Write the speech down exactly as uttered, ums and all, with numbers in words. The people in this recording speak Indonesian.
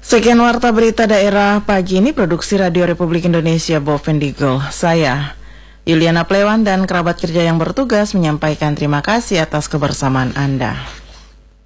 Sekian Warta Berita Daerah pagi ini, produksi Radio Republik Indonesia Bovendigul. Saya, Yuliana Plewan, dan kerabat kerja yang bertugas menyampaikan terima kasih atas kebersamaan Anda.